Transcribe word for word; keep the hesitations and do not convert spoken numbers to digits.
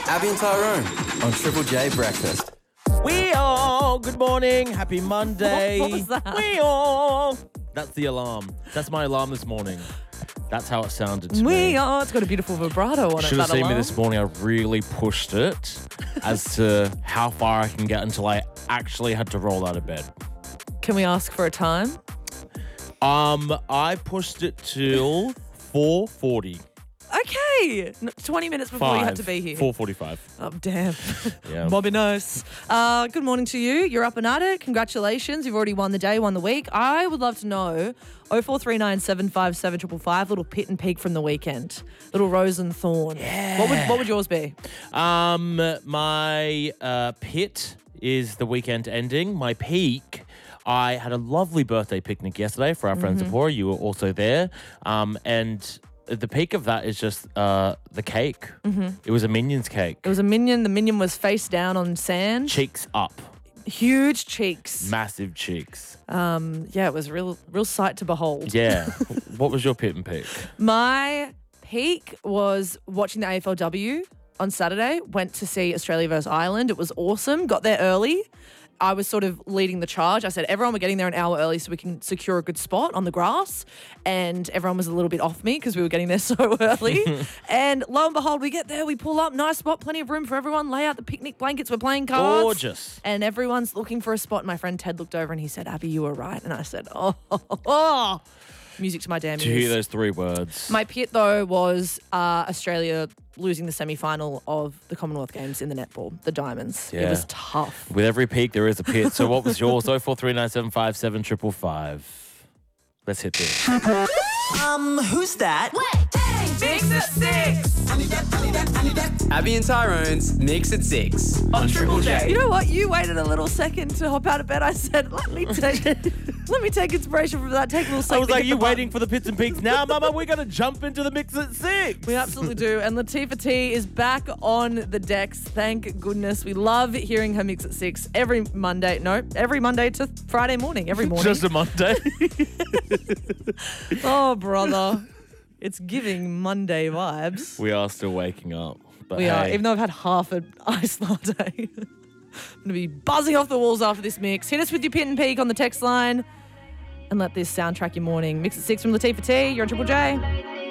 Abby and Tyrone on Triple J Breakfast. We all, good morning, happy Monday. What was that? We all. That's the alarm. That's my alarm this morning. That's how it sounded to We me. are. It's got a beautiful vibrato on it. Should have that seen me alarm. this morning. I really pushed it as to how far I can get until I actually had to roll out of bed. Can we ask for a time? Um, I pushed it till four forty. Okay. N- twenty minutes before you had to be here. four forty-five. Oh, damn. Yeah. Bobby knows. Uh, good morning to you. You're up and at it. Congratulations. You've already won the day, won the week. I would love to know oh four three nine, seven five seven, five five five, little pit and peak from the weekend. Little rose and thorn. Yeah. What would, what would yours be? Um, my uh, pit is the weekend ending. My peak, I had a lovely birthday picnic yesterday for our friends Mm-hmm. of Pora. You were also there. Um, and the peak of that is just uh, the cake. Mm-hmm. It was a Minions cake. It was a minion. The minion was face down on sand. Cheeks up. Huge cheeks. Massive cheeks. Um, yeah, it was real, real sight to behold. Yeah. What was your pit and peak? My peak was watching the A F L W on Saturday. Went to see Australia versus Ireland. It was awesome. Got there early. I was sort of leading the charge. I said, everyone, we're getting there an hour early so we can secure a good spot on the grass. And everyone was a little bit off me because we were getting there so early. And lo and behold, we get there, we pull up, nice spot, plenty of room for everyone, lay out the picnic blankets, we're playing cards. Gorgeous. And everyone's looking for a spot. My friend Ted looked over and he said, Abby, you were right. And I said, oh, oh, oh. Music to my damn To hear ears. those three words. My pit, though, was uh, Australia losing the semi-final of the Commonwealth Games in the netball, the Diamonds. It Yeah. was tough. With every peak, there is a pit. So what was yours? oh four three nine, seven five seven, five five five. Let's hit this. Um, who's that? Mix at six. Abby and Tyrone's Mix at Six on Triple J. You know what? You waited a little second to hop out of bed. I said, let me take let me take inspiration from that. Take a little second. I was to like, hit you the button." waiting for the pits and peaks now, Mama? We're going to jump into the mix at six. We absolutely do. And Latifah T is back on the decks. Thank goodness. We love hearing her Mix at six every Monday. No, every Monday to Friday morning. Every morning. Just a Monday. Oh, brother. It's giving Monday vibes. We are still waking up. But We are, hey, even though I've had half an iced latte. I'm going to be buzzing off the walls after this mix. Hit us with your pit and peak on the text line and let this soundtrack your morning. Mix at six from Latifah T. You're on Triple J.